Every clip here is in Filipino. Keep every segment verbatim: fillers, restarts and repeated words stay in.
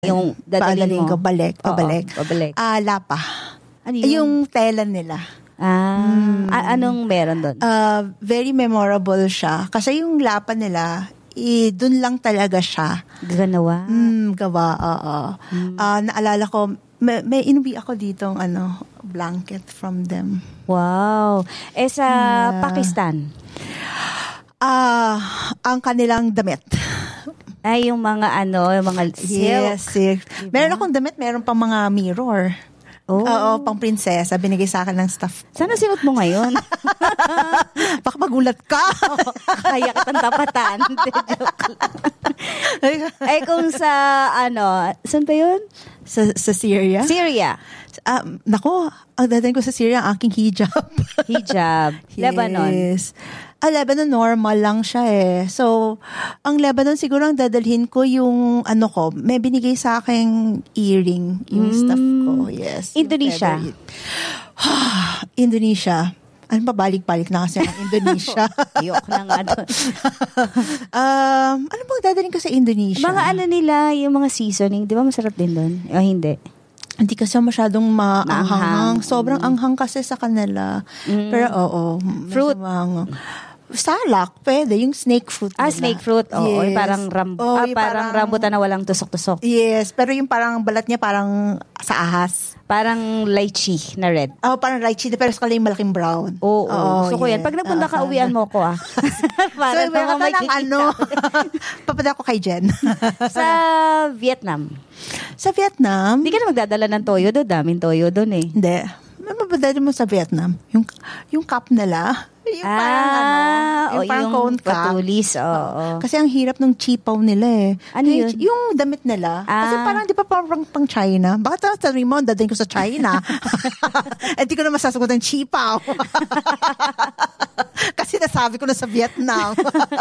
Yung dadalhin mo? Ko, balik, pabalik. Oo, pabalik. Ah, lapa. Ano yun? Yung tela nila. Ah, Mm. a- anong meron doon? Uh, very memorable siya. Kasi yung lapa nila, eh, dun lang talaga siya. Ganawa? Mm, gawa, oo. Mm. Ah, naalala ko, may, may inuwi ako ditong ano, blanket from them. Wow. Eh sa Yeah. Pakistan? Ah, ang kanilang damit. Ay, yung mga ano, yung mga silk. Yes, yes. Diba? Meron akong damit, meron pang mga mirror. Oh. Oo, pang prinsesa. Binigay sa akin ng staff. Sana sinuot mo ngayon? Baka magulat ka. Kaya kitang tapatan. Joke lang. Eh kung sa ano, saan ba yun? sa, sa Syria? Syria. Ah, nako, ang dadalhin ko sa Syria, ang aking hijab. Hijab. Lebanon. Yes. Ah, Lebanon, normal lang siya eh. So, ang Lebanon siguro ang dadalhin ko yung, ano ko, may binigay sa aking earring, yung Mm. stuff ko. Yes. yung Indonesia. feather. Indonesia. Ano ba, balik-balik na kasi ng Indonesia. Ayok na nga doon. um, ano bang dadalhin ko sa Indonesia? Mga ano nila, yung mga seasoning, di ba masarap din doon? O hindi? Hindi kasi masyadong maanghang. Maanghang. Sobrang anghang kasi sa kanila. Mm. Pero oo. Fruit. Maanghang. Salak, pwede. Yung snake fruit Ah, nila. snake fruit. Oo, Yes. parang, ram- Oo, ah, yung parang, rambutan na walang tusok-tusok. Yes, pero yung parang balat niya parang sa ahas. Parang lychee na red. Oh, parang lychee, pero sa yung malaking brown. Oo. Oo, Gusto ko yan. yes. Pag nagpunta ka, Oo, uwian mo ko ah. Para so, meron naman ka ng ano, papada ko kay Jen. Sa Vietnam. Sa Vietnam, Hindi ka na magdadala ng toyo doon. Daming toyo doon eh. hindi. May mabadali mo sa Vietnam. Yung, yung cup nila. Yung parang ano, yung o parang yung cone cup. patulis. Oo. Kasi ang hirap ng chipaw nila eh. Ano yung, yun? Yung damit nila. Kasi Ah. parang di pa parang pang China. Bakit sa mo, dadaling ko sa China? Eh di ko na masasagot ng chipaw. Kasi nasabi ko na sa Vietnam.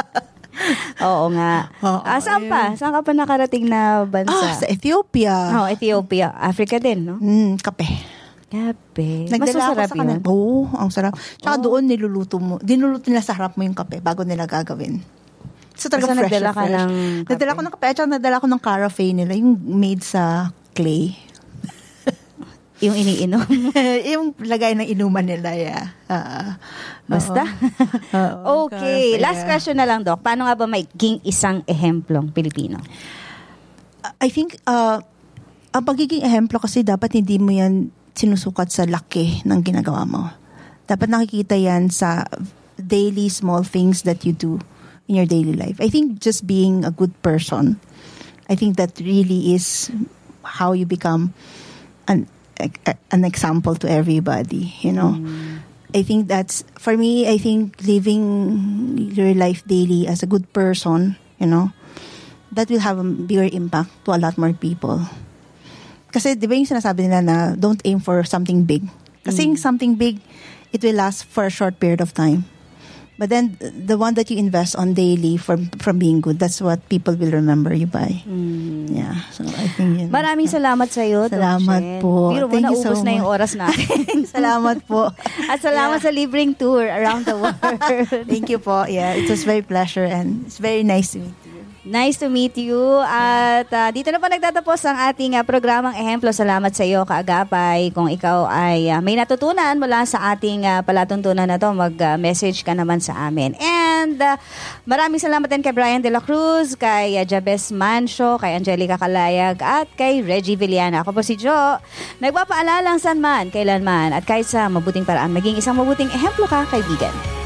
Oo nga. Oo, ah, saan pa? Saan ka pa nakarating na bansa? Ah, sa Ethiopia. Oh, Ethiopia. Africa din, no? Mm, kape. Kape. Mas Nagdala ako masarap sa yun. kanila. Oo, ang sarap. Tsaka Oh. doon niluluto mo. Dinuluto nila sa harap mo yung kape bago nila gagawin. So talaga Basta fresh nagdala na ka fresh. ng Nagdala kape? ko ng kape. At saka nagdala ko ng carafe nila. Yung made sa clay. Yung iniinom. Yung lagay ng inuman nila, yeah. Uh, Basta. Oo, Okay. carafe, Last yeah. question na lang, Doc. Paano nga ba magiging isang ehemplong Pilipino? I think, uh, ang pagiging ehemplo kasi dapat hindi mo yan sinusukat sa laki ng ginagawa mo. Dapat nakikita yan sa daily small things that you do in your daily life. I think just being a good person, I think that really is how you become an an example to everybody, you know. Mm. I think that's, for me, I think living your life daily as a good person, you know, that will have a bigger impact to a lot more people. Kasi di ba yung sinasabi nila na don't aim for something big. Kasi yung something big, it will last for a short period of time. But then, the one that you invest on daily from from being good, that's what people will remember you by. Mm. Yeah. So, I think yun. Maraming salamat sa iyo, Salamat po. Biro mo, Thank you naubos so na yung much. oras natin. Salamat po. At salamat Yeah. sa libreng tour around the world. Thank you po. Yeah, it was very pleasure and it's very nice to meet you. Nice to meet you. At uh, dito na po nagtatapos ang ating uh, programang Ehemplo. Salamat sa iyo, Kaagapay. Kung ikaw ay uh, may natutunan mula sa ating uh, palatuntunan na to, mag-message uh, ka naman sa amin. And uh, maraming salamat din kay Brian De La Cruz, kay uh, Jabez Mancio, kay Angelica Calayag, at kay Reggie Villana. Ako po si Jo. Nagpapaalalang saan man, kailan man, at kahit sa mabuting paraan, maging isang mabuting ehemplo ka, kaibigan.